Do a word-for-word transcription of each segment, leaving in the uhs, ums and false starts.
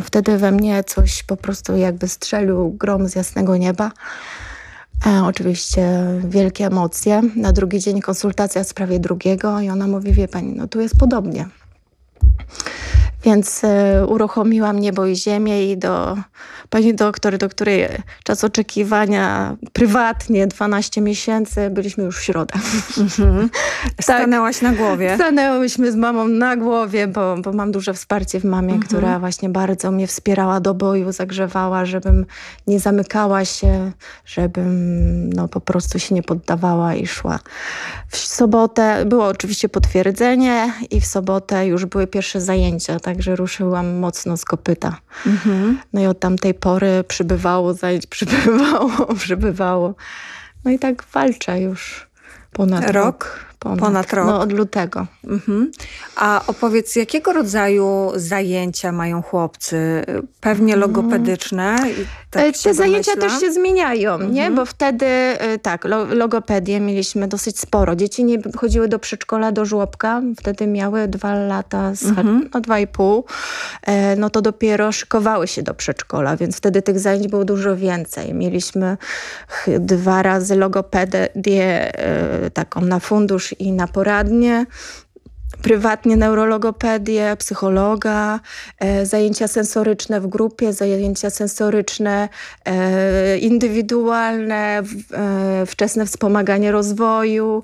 wtedy we mnie coś po prostu jakby strzelił grom z jasnego nieba. E, oczywiście wielkie emocje. Na drugi dzień konsultacja w sprawie drugiego i ona mówi, wie pani, no tu jest podobnie. Więc e, uruchomiłam niebo i ziemię i do pani doktor, do której czas oczekiwania prywatnie dwanaście miesięcy, byliśmy już w środę. Mhm. Stanęłaś na głowie. Stanęłyśmy z mamą na głowie, bo, bo mam duże wsparcie w mamie, Mhm. która właśnie bardzo mnie wspierała do boju, zagrzewała, żebym nie zamykała się, żebym no, po prostu się nie poddawała i szła. W sobotę było oczywiście potwierdzenie i w sobotę już były pierwsze zajęcia, także ruszyłam mocno z kopyta. Mhm. No i od tamtej pory przybywało zajęć, przybywało, przybywało. No i tak walczę już ponad rok. Rok? Ponad, Ponad rok. No od lutego. Mhm. A opowiedz, jakiego rodzaju zajęcia mają chłopcy? Pewnie logopedyczne? I tak E, się Te zajęcia domyślam. też się zmieniają, Mhm. nie? Bo wtedy e, tak, lo, logopedię mieliśmy dosyć sporo. Dzieci nie chodziły do przedszkola, do żłobka. Wtedy miały dwa lata, z, Mhm. no dwa i pół. E, no to dopiero szykowały się do przedszkola, więc wtedy tych zajęć było dużo więcej. Mieliśmy ch, dwa razy logopedię e, taką na fundusz i na poradnie. Prywatnie neurologopedię, psychologa, e, zajęcia sensoryczne w grupie, zajęcia sensoryczne e, indywidualne, w, e, wczesne wspomaganie rozwoju.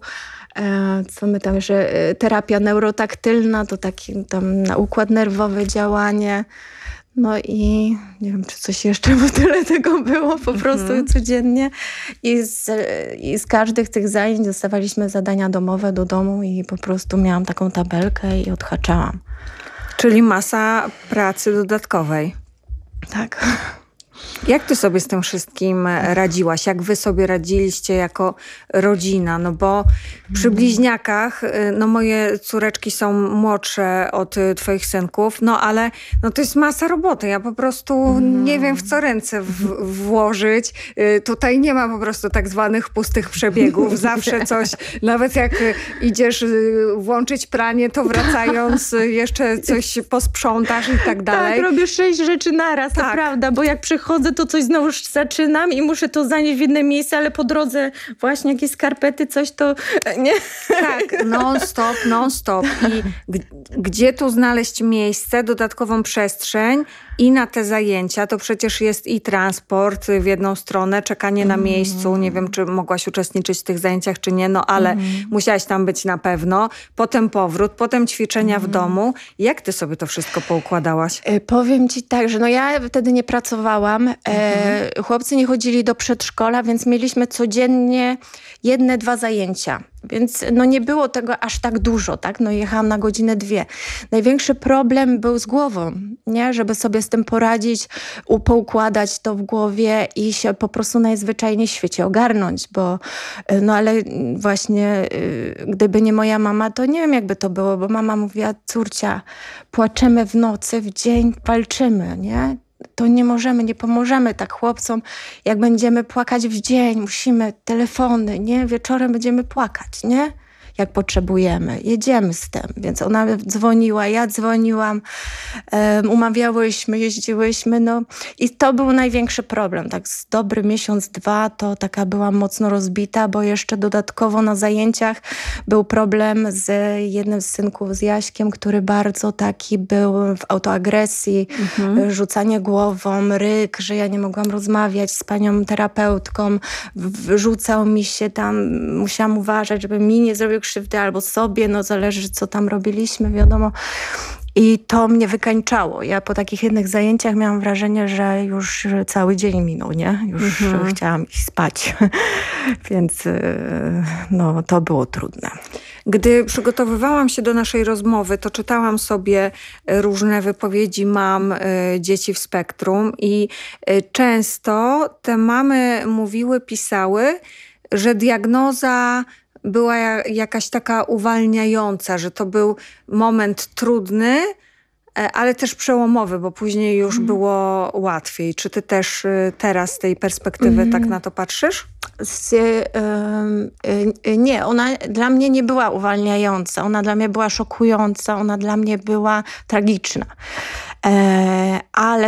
E, co my tam jeszcze? E, terapia neurotaktylna, to taki tam na układ nerwowy działanie. No i nie wiem, czy coś jeszcze, bo tyle tego było po prostu Mhm. codziennie. I z, I z każdych tych zajęć dostawaliśmy zadania domowe do domu i po prostu miałam taką tabelkę i odhaczałam. Czyli masa pracy dodatkowej. Tak. Jak ty sobie z tym wszystkim radziłaś? Jak wy sobie radziliście jako rodzina? No bo przy bliźniakach, no moje córeczki są młodsze od twoich synków, no ale no to jest masa roboty. Ja po prostu nie wiem, w co ręce w- włożyć. Tutaj nie ma po prostu tak zwanych pustych przebiegów. Zawsze coś, nawet jak idziesz włączyć pranie, to wracając jeszcze coś posprzątasz i tak dalej. Tak, robię sześć rzeczy naraz, Tak. to prawda, bo jak przychodzę, to coś znowu zaczynam i muszę to zanieść w inne miejsce, ale po drodze właśnie jakieś skarpety, coś to nie. Tak, non-stop, non-stop. I g- gdzie tu znaleźć miejsce, dodatkową przestrzeń i na te zajęcia? To przecież jest i transport w jedną stronę, czekanie na miejscu. Nie wiem, czy mogłaś uczestniczyć w tych zajęciach, czy nie, no ale musiałaś tam być na pewno. Potem powrót, potem ćwiczenia w domu. Jak ty sobie to wszystko poukładałaś? E, Powiem ci tak, że no ja wtedy nie pracowałam. E, chłopcy nie chodzili do przedszkola, więc mieliśmy codziennie jedne, dwa zajęcia. Więc no nie było tego aż tak dużo, tak? No jechałam na godzinę, dwie. Największy problem był z głową, nie? Żeby sobie z tym poradzić, u- poukładać to w głowie i się po prostu najzwyczajniej w świecie ogarnąć, bo y, no ale właśnie y, gdyby nie moja mama, to nie wiem jakby to było, bo mama mówiła, córcia, płaczemy w nocy, w dzień walczymy, nie? To nie możemy, nie pomożemy tak chłopcom, jak będziemy płakać w dzień, musimy telefony, nie? Wieczorem będziemy płakać, nie? Jak potrzebujemy. Jedziemy z tym. Więc ona dzwoniła, ja dzwoniłam, um, umawiałyśmy, jeździłyśmy, no. I to był największy problem. Tak z dobry miesiąc, dwa, to taka byłam mocno rozbita, bo jeszcze dodatkowo na zajęciach był problem z jednym z synków, z Jaśkiem, który bardzo taki był w autoagresji, Mhm. rzucanie głową, ryk, że ja nie mogłam rozmawiać z panią terapeutką, w- rzucał mi się tam, musiałam uważać, żeby mi nie zrobił krzywdy albo sobie, no zależy co tam robiliśmy, wiadomo. I to mnie wykańczało. Ja po takich jednych zajęciach miałam wrażenie, że już cały dzień minął, nie? Już Mhm. chciałam iść spać. Więc y, no, to było trudne. Gdy przygotowywałam się do naszej rozmowy, to czytałam sobie e, różne wypowiedzi mam e, dzieci w spektrum i e, często te mamy mówiły, pisały, że diagnoza była ja- jakaś taka uwalniająca, że to był moment trudny, e, ale też przełomowy, bo później już było łatwiej. Czy ty też e, teraz z tej perspektywy tak na to patrzysz? Z, y, y, y, nie, ona dla mnie nie była uwalniająca, ona dla mnie była szokująca, ona dla mnie była tragiczna. E, ale